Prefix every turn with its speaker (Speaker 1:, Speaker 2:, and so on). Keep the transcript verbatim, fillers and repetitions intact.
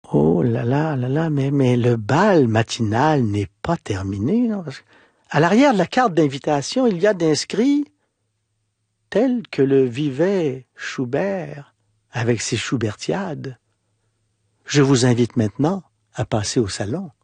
Speaker 1: Oh là là là là, mais, mais le bal matinal n'est pas terminé. Non? Parce que à l'arrière de la carte d'invitation, il y a d'inscrit tel que le vivait Schubert avec ses Schubertiades. Je vous invite maintenant à passer au salon.